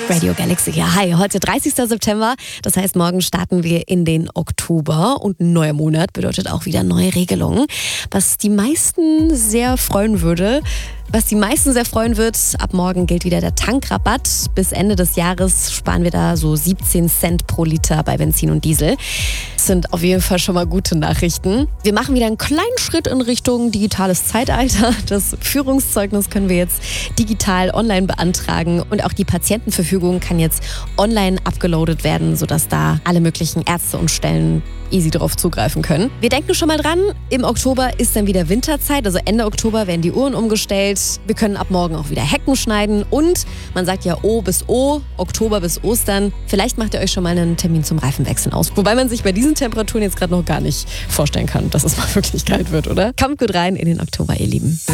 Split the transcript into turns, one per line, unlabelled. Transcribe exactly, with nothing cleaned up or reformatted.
Radio Galaxy hier. Hi, heute dreißigster September. Das heißt, morgen starten wir in den Oktober und ein neuer Monat bedeutet auch wieder neue Regelungen. Was die meisten sehr freuen würde, was die meisten sehr freuen wird, ab morgen gilt wieder der Tankrabatt. Bis Ende des Jahres sparen wir da so siebzehn Cent pro Liter bei Benzin und Diesel. Das sind auf jeden Fall schon mal gute Nachrichten. Wir machen wieder einen kleinen Schritt in Richtung digitales Zeitalter. Das Führungszeugnis können wir jetzt digital online beantragen und auch die Patientenverfügung kann jetzt online abgeloadet werden, sodass da alle möglichen Ärzte und Stellen easy drauf zugreifen können. Wir denken schon mal dran, im Oktober ist dann wieder Winterzeit, also Ende Oktober werden die Uhren umgestellt. Wir können ab morgen auch wieder Hecken schneiden und man sagt ja O bis O, Oktober bis Ostern. Vielleicht macht ihr euch schon mal einen Termin zum Reifenwechseln aus. Wobei man sich bei diesen Temperaturen jetzt gerade noch gar nicht vorstellen kann, dass es mal wirklich kalt wird, oder? Kommt gut rein in den Oktober, ihr Lieben.